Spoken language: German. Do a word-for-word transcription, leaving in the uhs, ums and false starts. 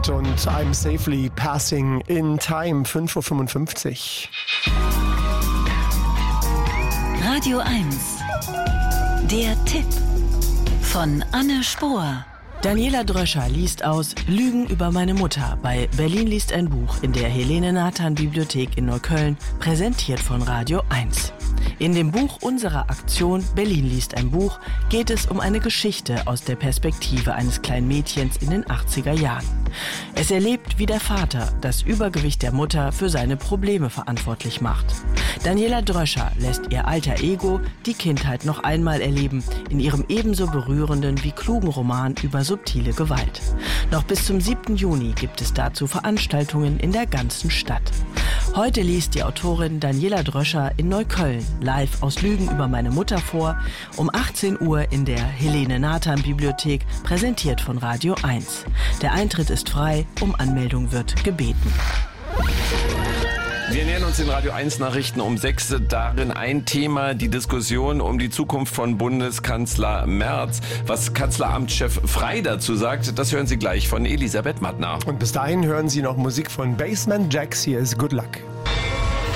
Weekend und I'm Safely Passing in Time, fünf Uhr fünfundfünfzig. Radio eins. Der Tipp von Anne Spohr. Daniela Dröscher liest aus Lügen über meine Mutter bei Berlin liest ein Buch in der Helene-Nathan-Bibliothek in Neukölln, präsentiert von Radio eins. In dem Buch unserer Aktion Berlin liest ein Buch geht es um eine Geschichte aus der Perspektive eines kleinen Mädchens in den achtziger Jahren. Es erlebt, wie der Vater das Übergewicht der Mutter für seine Probleme verantwortlich macht. Daniela Dröscher lässt ihr alter Ego die Kindheit noch einmal erleben, in ihrem ebenso berührenden wie klugen Roman über subtile Gewalt. Noch bis zum siebten Juni gibt es dazu Veranstaltungen in der ganzen Stadt. Heute liest die Autorin Daniela Dröscher in Neukölln live aus Lügen über meine Mutter vor, um achtzehn Uhr in der Helene-Nathan-Bibliothek, präsentiert von Radio eins. Der Eintritt ist frei, um Anmeldung wird gebeten. Wir nähern uns den Radio eins Nachrichten um sechs. Darin ein Thema, die Diskussion um die Zukunft von Bundeskanzler Merz. Was Kanzleramtschef Frey dazu sagt, das hören Sie gleich von Elisabeth Mattner. Und bis dahin hören Sie noch Musik von Basement Jaxx. Hier ist Good Luck.